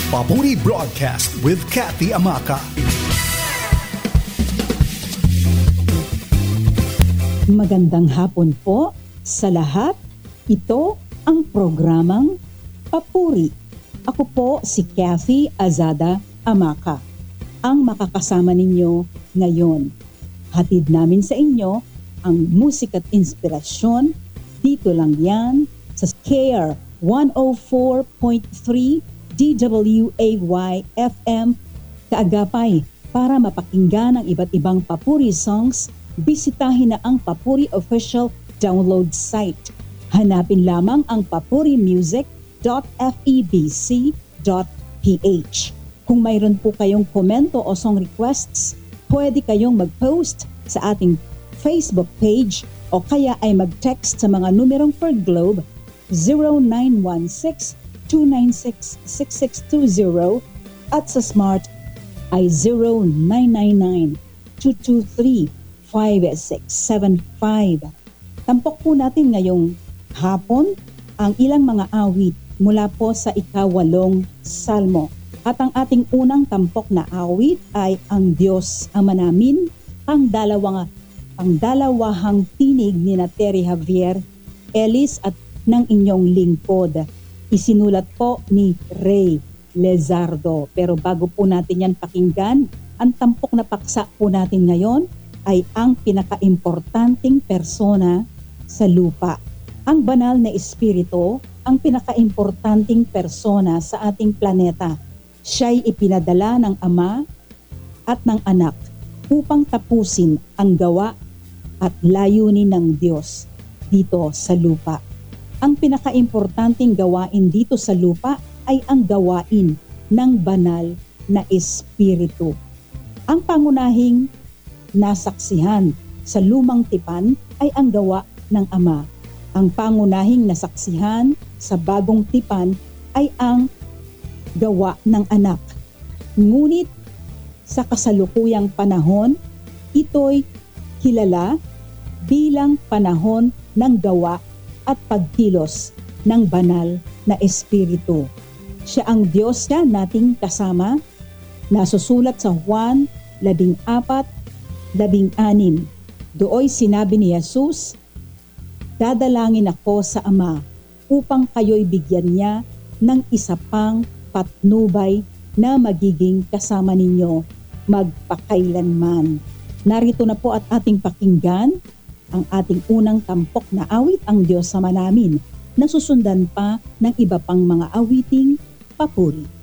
Papuri Broadcast with Kathy Amaka. Magandang hapon po sa lahat. Ito ang programang Papuri. Ako po si Kathy Azada Amaka, ang makakasama ninyo ngayon. Hatid namin sa inyo ang musika at inspirasyon. Dito lang yan sa KR 104.3 DWAY FM Kaagapay. Para mapakinggan ang iba't ibang Papuri songs, bisitahin na ang Papuri official download site. Hanapin lamang ang papurimusic.febc.ph. Kung mayroon po kayong komento o song requests, pwede kayong mag-post sa ating Facebook page o kaya ay mag-text sa mga numerong per Globe 0916-296-6620 at sa Smart ay 0999-223-5675. Tampok po natin ngayong hapon ang ilang mga awit mula po sa ika-8 Salmo. At ang ating unang tampok na awit ay Ang Diyos Ama Namin, ang dalawahang tinig ni Terry Javier Ellis at ng inyong lingkod. Isinulat po ni Ray Lezardo. Pero bago po natin yan pakinggan, ang tampok na paksa po natin ngayon ay ang pinakaimportanteng persona sa lupa. Ang banal na espiritu, ang pinakaimportanteng persona sa ating planeta. Siya'y ipinadala ng Ama at ng Anak upang tapusin ang gawa at layunin ng Diyos dito sa lupa. Ang pinakaimportanteng gawain dito sa lupa ay ang gawain ng banal na espiritu. Ang pangunahing nasaksihan sa lumang tipan ay ang gawa ng Ama. Ang pangunahing nasaksihan sa bagong tipan ay ang gawa ng Anak. Ngunit sa kasalukuyang panahon, ito'y kilala bilang panahon ng gawa at pagkilos ng banal na espiritu. Siya ang Diyos na nating kasama, nasusulat sa Juan 14:16. Dooy sinabi ni Jesus, "Dadalangin ako sa Ama upang kayo'y bigyan niya ng isa pang patnubay na magiging kasama ninyo magpakailanman." Narito na po at ating pakinggan ang ating unang tampok na awit, Ang Diyos Ama Namin, na susundan pa ng iba pang mga awiting papuri.